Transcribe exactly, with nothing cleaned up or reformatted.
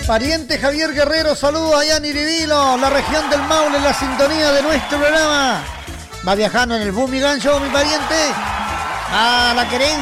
Pariente Javier Guerrero, saludos allá en Iribilo, la región del Maule, en la sintonía de nuestro programa. Va viajando en el Boom y Gan Show, mi pariente. A la querencia.